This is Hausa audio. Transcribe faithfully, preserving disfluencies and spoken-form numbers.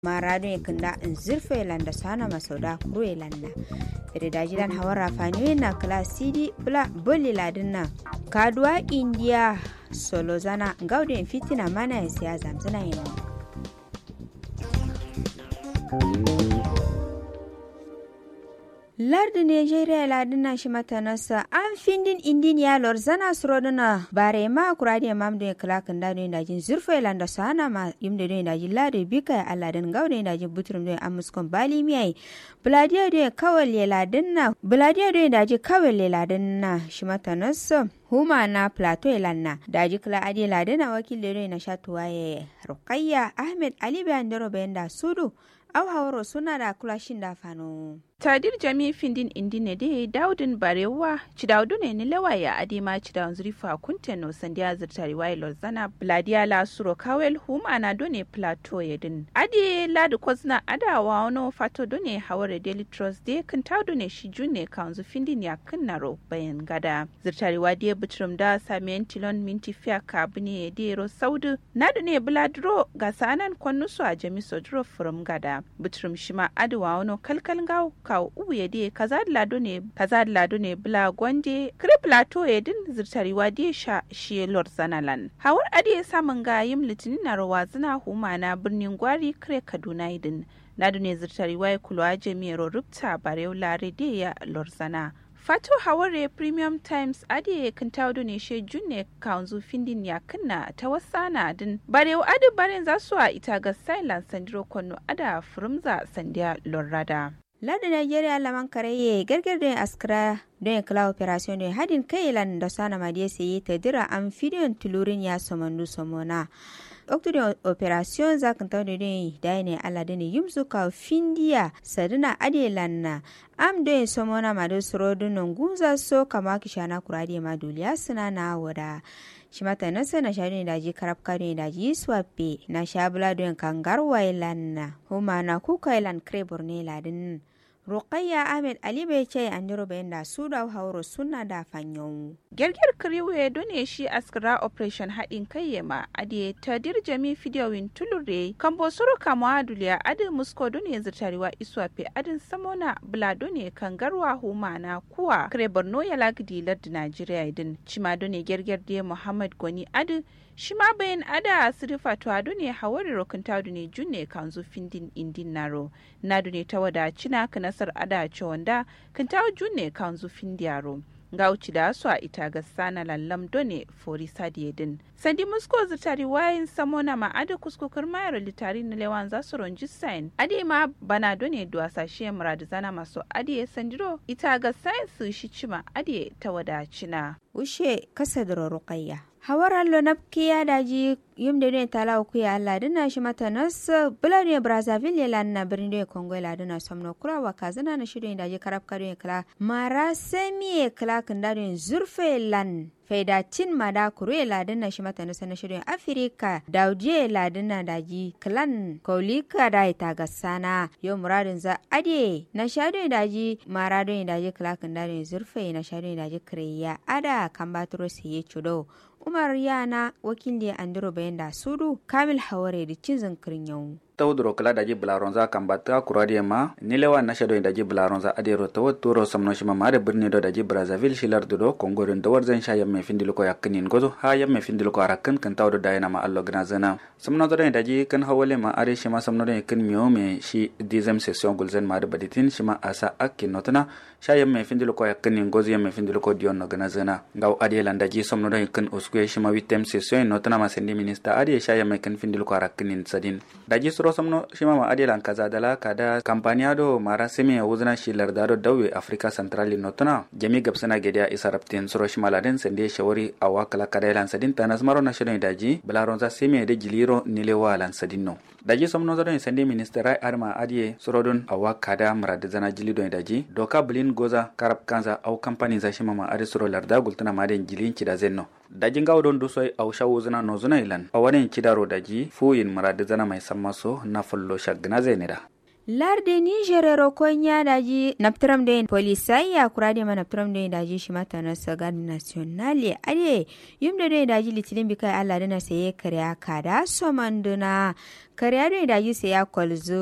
marado kanda zirfe landa sana masauda kuro landa ire dajilan hawara faniwe na kala sidi bula boli ladina kaduwa india solozana gauden fitina mana ya siya zamzana yana lardi nigeria ladina shi mata nasa an findin indin ya lor zana surodina bare ma kuradi mam de klakin da do indajin zurfe landa sana ma yimde do indajin ladi bika aladin gaude indajin butrum do amuskon bali miyai bladia do kawal ladinna bladia do indajin kawal ladinna shi mata nasa huma na plateau lanna daji kala adi ladina wakil do na shatuwa ya ruqayya ahmed ali bandaro benda sudu au hawro suna da kulashin da fano tadir jami findin indine de daudin barewa ci daudu ne ni lawaya adima ci da zurifa kunteno sandiya zirtari wai lozana bladia la suro kawel hum ana done plateau yedin adi ladu kozna adawa ono fato done haware daily trust de kan taudu ne shi june kanzu findin ya kinnaro bayan gada zirtari wadi butrum da samiyan tilon minti fiya kabune de ro saudu nadu ne bladro ga sanan konnusu a jami sodro from gada butrum shima adawa ono kalkal gaw kawo ubu ya dai kaza da lado ne kaza da lado ne bula gwande kire plateau ya din zirtariwa dai sha shi lord zanalan hawar ade samun gayim litinin na rawa zina huma na birnin gwari kire kaduna idin lado ne zirtariwa ya kulwa jami'ar rubta barewa lare dai ya lord zana Fato Haware Premium Times ade kan tawdo ne she junne kanzu findin ya kanna ta wasana din barewa ade baren za su a ita ga silence sandiro konno ada furumza sandiya lorrada Lada Nigeria laman karaye gargar da askara don kala operation da hadin kai lan da sana madiye sai ta dira amphibian tulurin ya somandu somona. Oktude operation za kan tawo da da ne Allah da ne yumsu ka findiya sadina adelanna am do somona madu surodun gunza so kama kishana kurade maduliya suna na wada. shi mata nasa na shari da ji karab kare da ji swape na shabula don kangarwa ilanna huma na kuka ilan krebor ne ladin Ruqayya Ahmed Ali bai ce an diro bayan da su da hauro suna da fanyon. Gerger Kriwe done shi askara operation haɗin kai yama ade ta dirjami fidiyowin tulure kan bosoro kama aduliya ade musko done zirtariwa iswafe adin samona bula done kan garwa huma na kuwa kare borno ya lagdi lardi Najeriya idin cima done gerger de Muhammad Goni ade shi ma bayan ada asirifa to adu ne hawari rokin tadu ne junne kanzu findin indin naro nadu ne ta wada cina ka nasar ada ce wanda kan tawo junne kanzu findiyaro ga uci da su a ita ga sana lallam done fori sadiyedin sandi musko zitari wayin samona ma ada kuskukar mayar litari na lewan za su ronji sign ade ma bana done duwasa shi muradu zana maso ade sandiro ita ga science shi cima ade ta wada cina ushe kasa da ruqayya hawar allo nafkiya daji yimde ne tala ku ya Allah dina shi mata nas bulane Brazzaville lan na birnin Congo la dina somno kura wa kazana na shirin daji karab kare kala mara semi kala kandare zurfe lan faida tin mada kure la dina shi mata nas na shirin Afrika dauje la dina daji klan kaulika da ita gasana yo muradin za ade na shado daji mara do daji kala kandare zurfe na shado daji kriya ada kambatro siye chudo Umar yana wakili Andro Benda Sudu Kamil Haware da cizin kirin tawdro kala daji blaronza kambata kuradiya ma nilewa na shado daji blaronza adero tawturo samno shima mare birni do daji Brazzaville shilar do Congo don dawar zan sha yamme findil ko yakkin gozo ha yamme findil ko arakan kan tawdo dayana ma allo grazana samno do daji kan hawale ma are shima samno do kan miome shi dizem session gulzen mare baditin shima asa akkin notana sha yamme findil ko yakkin gozo yamme findil ko dion no grazana gaw adela daji samno do kan usku shima witem session notana ma sendi minister ade sha yamme kan findil ko arakin sadin daji suro samno shima ma adelan kaza dala kada kampaniado mara semi wuzna shilar daro dawe Africa Central notona jami gabsana gedia isaraptin suro shima laden sende shawari awakala kada lan sadin tanas maro na shedon daji balaronza semi de giliro nilewa lan sadinno daji somno zaro sende minister arma adie surodon awakada marad zana jilido daji doka blin goza karab kanza au company za shima ma ade suro larda gultana maden jilin kida zenno daji ngawdon dusoy aw shawuzna no zuna ilan awanen kidaro daji fuyin marad zana mai sammaso na follo shagna zeneda larde niger rokonya daji naptram de polisai ya kurade ma naptram de daji shimata na sagar nationale ade yumde de daji litilin bikai Allah dana saye kariya kada somanduna kariya de daji sai ya kolzo